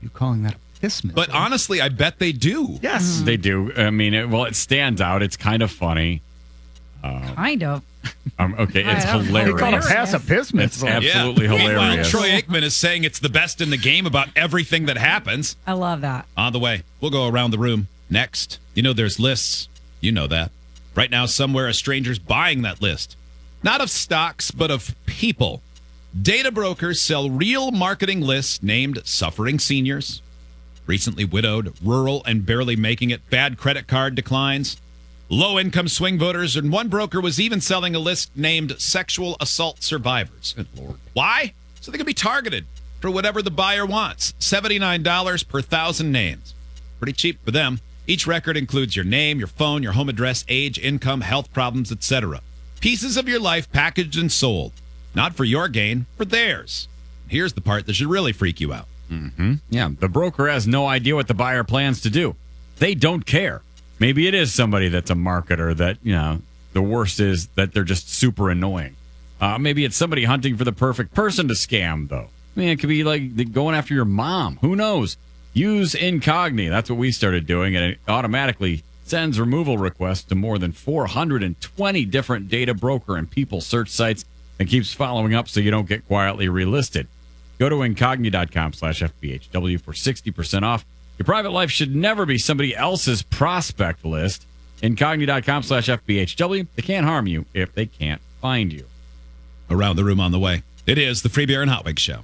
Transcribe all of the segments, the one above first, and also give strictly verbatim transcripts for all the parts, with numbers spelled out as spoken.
You calling that a piss missile? But honestly, I bet they do. Yes. They do. I mean, it, well, it stands out. It's kind of funny. Uh, kind of. Um, okay, it's I don't know. hilarious. They call it a pass a piss It's missile. absolutely Yeah. hilarious. Meanwhile, Troy Aikman is saying it's the best in the game about everything that happens. I love that. On the way, we'll go around the room next. You know, there's lists. You know that. Right now, somewhere, a stranger's buying that list. Not of stocks, but of people. Data brokers sell real marketing lists named suffering seniors, recently widowed, rural, and barely making it, bad credit card declines, low-income swing voters, and one broker was even selling a list named sexual assault survivors. Good Lord. Why? So they can be targeted for whatever the buyer wants. seventy-nine dollars per thousand names. Pretty cheap for them. Each record includes your name, your phone, your home address, age, income, health problems, et cetera. Pieces of your life packaged and sold. Not for your gain, for theirs. Here's the part that should really freak you out. Mm-hmm. Yeah, the broker has no idea what the buyer plans to do. They don't care. Maybe it is somebody that's a marketer that, you know, the worst is that they're just super annoying. Uh, maybe it's somebody hunting for the perfect person to scam, though. I mean, it could be like going after your mom. Who knows? Use Incogni. That's what we started doing, and it automatically sends removal requests to more than four hundred twenty different data broker and people search sites and keeps following up so you don't get quietly relisted. Go to Incogni.com slash FBHW for sixty percent off. Your private life should never be somebody else's prospect list. Incogni.com slash FBHW. They can't harm you if they can't find you. Around the room on the way. It is the Free Beer and Hot Wings Show.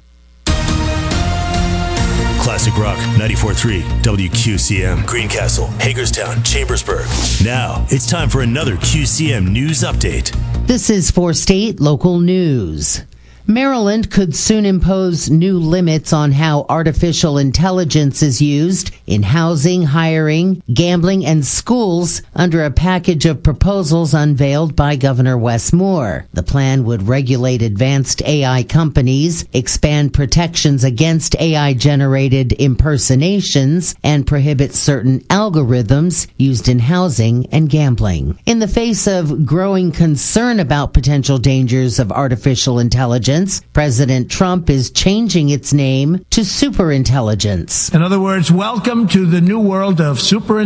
Classic Rock ninety-four point three W Q C M, Greencastle, Hagerstown, Chambersburg. Now it's time for another Q C M News Update. This is for state local news. Maryland could soon impose new limits on how artificial intelligence is used in housing, hiring, gambling, and schools under a package of proposals unveiled by Governor Wes Moore. The plan would regulate advanced A I companies, expand protections against A I-generated impersonations, and prohibit certain algorithms used in housing and gambling. In the face of growing concern about potential dangers of artificial intelligence, President Trump is changing its name to superintelligence. In other words, welcome to the new world of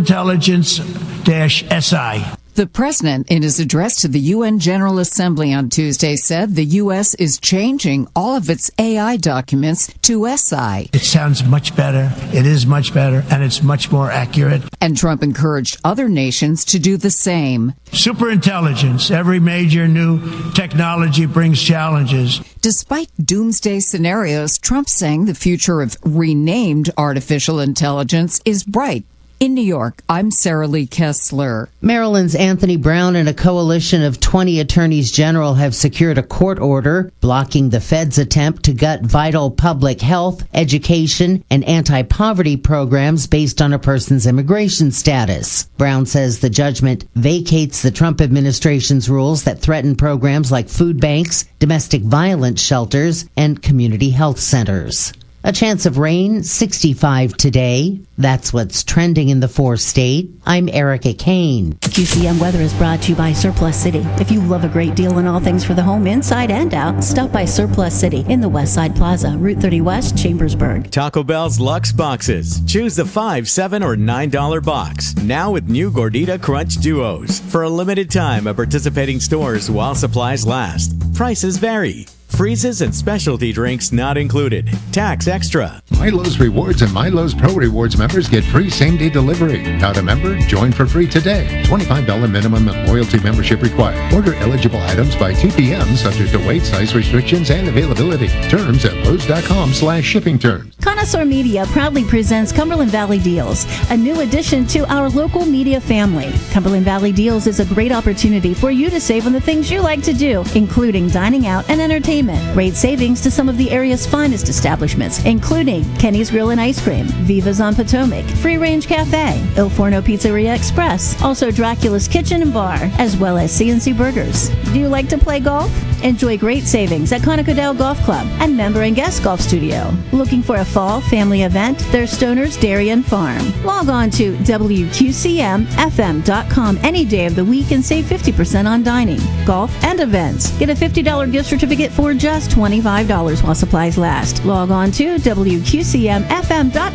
superintelligence-S I. The president, in his address to the U N General Assembly on Tuesday, said the U S is changing all of its A I documents to S I. It sounds much better, it is much better, and it's much more accurate. And Trump encouraged other nations to do the same. Superintelligence. Every major new technology brings challenges. Despite doomsday scenarios, Trump's saying the future of renamed artificial intelligence is bright. In New York, I'm Sarah Lee Kessler. Maryland's Anthony Brown and a coalition of twenty attorneys general have secured a court order blocking the Fed's attempt to gut vital public health, education, and anti-poverty programs based on a person's immigration status. Brown says the judgment vacates the Trump administration's rules that threaten programs like food banks, domestic violence shelters, and community health centers. A chance of rain, sixty-five today. That's what's trending in the four-state. I'm Erica Kane. Q C M weather is brought to you by Surplus City. If you love a great deal in all things for the home, inside and out, stop by Surplus City in the West Side Plaza, Route thirty West, Chambersburg. Taco Bell's Luxe Boxes. Choose the five, seven, or nine dollar box. Now with new Gordita Crunch Duos. For a limited time at participating stores while supplies last. Prices vary. Freezes and specialty drinks not included. Tax extra. MyLowe's Rewards and MyLowe's Pro Rewards members get free same-day delivery. Not a member? Join for free today. twenty-five dollars minimum and loyalty membership required. Order eligible items by two p.m. subject to weight, size restrictions, and availability. Terms at Lowe's.com slash shipping terms. Connoisseur Media proudly presents Cumberland Valley Deals, a new addition to our local media family. Cumberland Valley Deals is a great opportunity for you to save on the things you like to do, including dining out and entertainment. Great savings to some of the area's finest establishments, including Kenny's Grill and Ice Cream, Viva's on Potomac, Free Range Cafe, Il Forno Pizzeria Express, also Dracula's Kitchen and Bar, as well as C and C Burgers. Do you like to play golf? Enjoy great savings at Conocadale Golf Club and Member and Guest Golf Studio. Looking for a fall family event? There's Stoner's Dairy and Farm. Log on to W Q C M F M dot com any day of the week and save fifty percent on dining, golf, and events. Get a fifty dollars gift certificate for just twenty-five dollars while supplies last. Log on to W Q C M F M dot com